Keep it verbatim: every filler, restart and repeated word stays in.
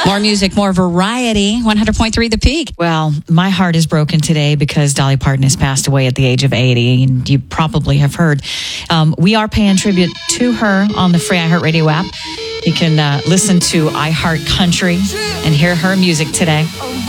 More music, more variety. one hundred point three The Peak. Well, my heart is broken today because Dolly Parton has passed away at the age of eighty, and you probably have heard. Um, we are paying tribute to her on the free iHeartRadio app. You can uh, listen to iHeart Country and hear her music today.